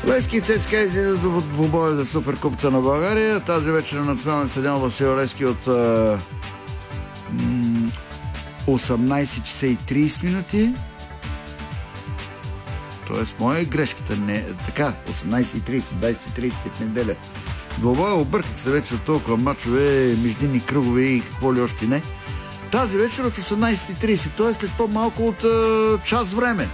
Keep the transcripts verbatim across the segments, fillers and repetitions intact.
Левски и ЦСКА излизат в двубоя за Суперкупата на България. Тази вечер на национален стадион Васил Левски от а, м- осемнайсет часа и трийсет минути. Тоест, моя е грешката. Не, така, осемнайсет и трийсет, двайсет и трийсет в неделя. Двубоя, обърках се вече от толкова мачове, междинни кръгове и какво ли още не. Тази вечер от осемнайсет и трийсет, т.е. след по-малко от а, час време.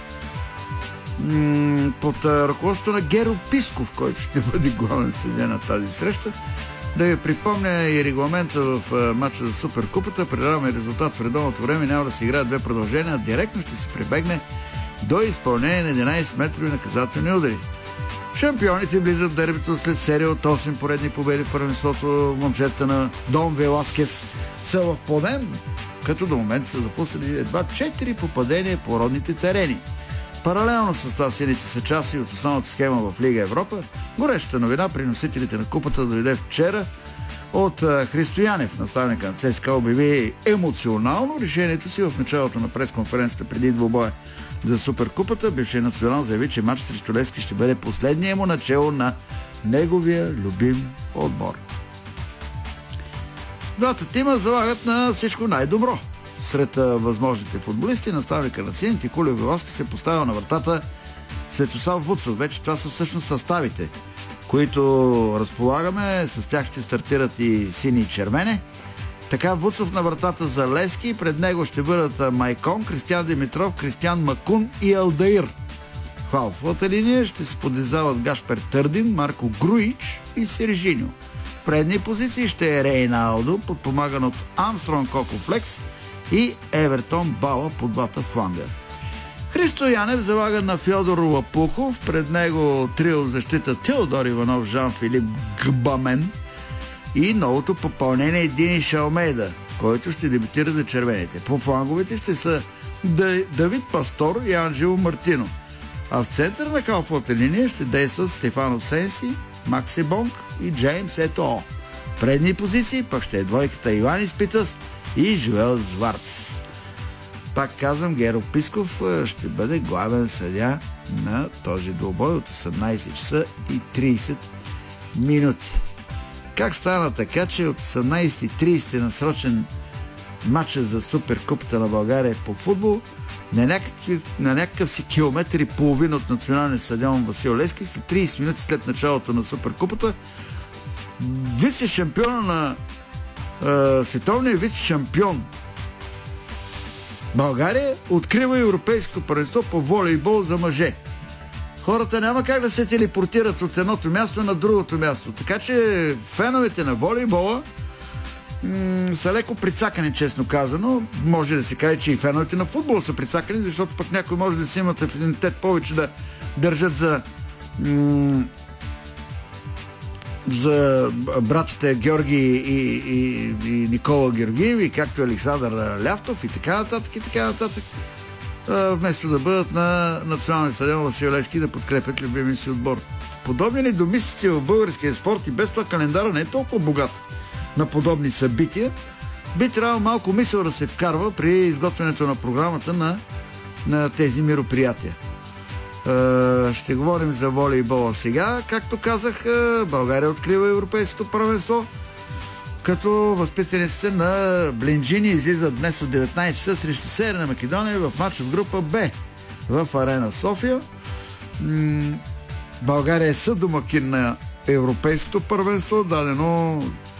М- под а, ръководството на Геро Писков, който ще бъде главен съдия на тази среща. Да ви припомня и регламента в а, матча за Суперкупата. Предаваме резултат в редовното време. Няма да се играят две продължения, а директно ще се прибегне до изпълнение на единайсет метрови наказателни удари. Шампионите влизат в дербито след серия от осем поредни победи в първенството. Момчета на Дон Веласкес са в подем, като до момента са запуснали едва четири попадения по родните терени. Паралелно с това сините са части от основната схема в Лига Европа. Горещата новина при носителите на купата дойде вчера от Христо Янев. Наставника на ЦСКА обяви емоционално решението си в началото на пресконференцията преди двубоя за Суперкупата. Бившият национал заяви, че матч срещу Левски ще бъде последния му начало на неговия любим отбор. Двата тима залагат на всичко най-добро. Сред възможните футболисти наставника на сините Хулио Веласки се поставил на вратата Светослав Вуцов. Вече това са всъщност съставите, които разполагаме. С тях ще стартират и сини и червене. Така Вуцов на вратата за Левски. Пред него ще бъдат Майкон, Кристиан Димитров, Кристиан Макун и Алдаир. В халфовата линия ще се подизават Гашпер Търдин, Марко Груич и Сержиньо. В предни позиции ще е Рейналдо, подпомаган от Амстронг Коко Флекс и Евертон Бала по двата фланга. Христо Янев залага на Фьодор Лапухов, пред него трио в защита Теодор Иванов, Жан-Филип Гбамен и новото попълнение Дини Шалмейда, който ще дебютира за червените. По фланговете ще са Давид Пастор и Анджело Мартино. А в център на халфовата линия ще действат Стефано Сенси, Макси Бонг и Джеймс Етоо. В предни позиции пък ще е двойката Иванис Питъс и Жуел Зварц. Пак казвам, Геро Писков ще бъде главен съдия на този двубой от осемнайсет часа и трийсет минути. Как стана така, че от осемнайсет и трийсет е насрочен матча за Суперкупата на България по футбол на, някакъв, на някакъв си километър и половина от националния стадион Васил Левски, след трийсет минути след началото на Суперкупата, вице-шампиона на е, световния вице-шампион България открива европейското първенство по волейбол за мъже. Хората няма как да се телепортират от едното място на другото място. Така че феновете на волейбола м- са леко прицакани, честно казано. Може да се каже, че и феновете на футбола са прицакани, защото пък някой може да си имат афинитет повече да държат за м- за братите Георги и, и, и Никола Георгиеви, както Александър Ляфтов и така нататък и така нататък, вместо да бъдат на националния стадион Васил Левски да подкрепят любимия си отбор. Подобни недомислици в българския спорт и без това календара не е толкова богат на подобни събития. Би трябвало малко мисъл да се вкарва при изготвянето на програмата на, на тези мероприятия. Ще говорим за волейбола сега. Както казах, България открива европейското първенство, като възпитаниците на Блинджини излизат днес от деветнайсет часа срещу Северна Македония в матч в група Б в Арена София. България е съдомакин на европейското първенство, дадено